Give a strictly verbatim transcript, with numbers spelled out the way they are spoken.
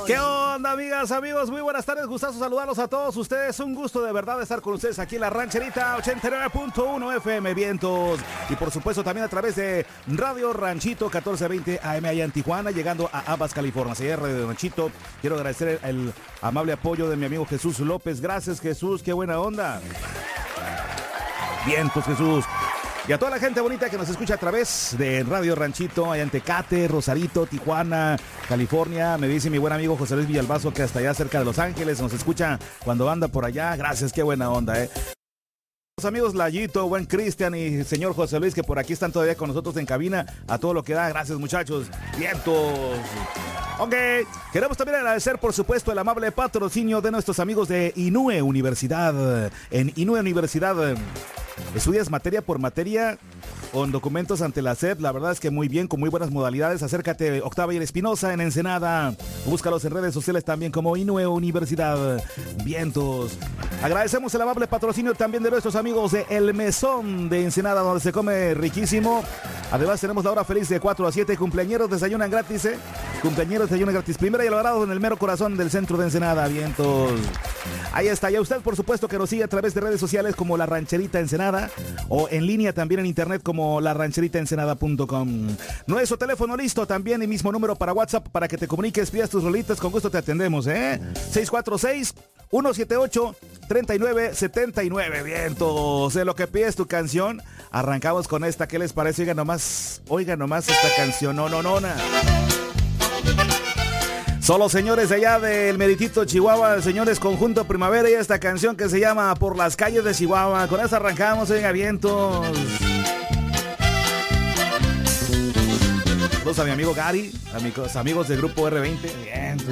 ¿Qué onda, amigas, amigos? Muy buenas tardes, gustazo saludarlos a todos ustedes. Un gusto de verdad estar con ustedes aquí en La Rancherita ochenta y nueve punto uno F M Vientos. Y por supuesto también a través de Radio Ranchito catorce veinte A M allá en Tijuana, llegando a Abbas, California. Señor Radio Ranchito, quiero agradecer el amable apoyo de mi amigo Jesús López. Gracias, Jesús, qué buena onda. Vientos, Jesús. Y a toda la gente bonita que nos escucha a través de Radio Ranchito, allá en Tecate, Rosarito, Tijuana, California. Me dice mi buen amigo José Luis Villalbazo que hasta allá cerca de Los Ángeles nos escucha cuando anda por allá. Gracias, qué buena onda, eh. Los amigos Layito, buen Cristian y señor José Luis que por aquí están todavía con nosotros en cabina. A todo lo que da, gracias muchachos. Vientos. Ok, queremos también agradecer por supuesto el amable patrocinio de nuestros amigos de Inúe Universidad. En Inúe Universidad estudias materia por materia con documentos ante la S E P. La verdad es que muy bien, con muy buenas modalidades. Acércate, Octavio y Espinosa en Ensenada. Búscalos en redes sociales también como Inúe Universidad. Vientos. Agradecemos el amable patrocinio también de nuestros amigos de El Mesón de Ensenada, donde se come riquísimo. Además tenemos la hora feliz de cuatro a siete. Cumpleañeros desayunan gratis, ¿eh? Cumpleañeros desayunan gratis. Primera y logrado en el mero corazón del centro de Ensenada. Vientos. Ahí está. Y a usted, por supuesto, que nos sigue a través de redes sociales como La Rancherita Ensenada o en línea también en internet como la rancherita ensenada punto com. Nuestro teléfono listo también, el mismo número para WhatsApp para que te comuniques, pidas tus rolitas, con gusto te atendemos, ¿eh? seis cuatro seis, uno siete ocho, tres nueve siete nueve. Vientos. De lo que pides tu canción, arrancamos con esta. ¿Qué les parece? Oigan nomás, oigan nomás esta canción, no, no, no, no. Solo señores de allá del Meritito, Chihuahua, señores Conjunto Primavera y esta canción que se llama Por las calles de Chihuahua. Con esta arrancamos, oiga, vientos. Saludos a mi amigo Gary, a mis amigos del grupo R veinte. Bien.